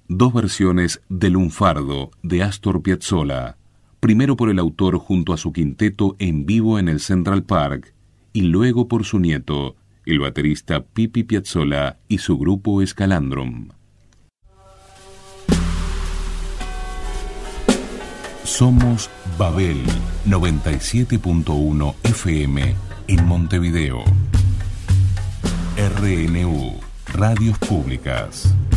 Dos versiones de Lunfardo de Astor Piazzolla, primero por el autor junto a su quinteto en vivo en el Central Park y luego por su nieto, el baterista Pipi Piazzolla y su grupo Escalandrum. Somos Babel 97.1 FM en Montevideo. RNU, Radios Públicas.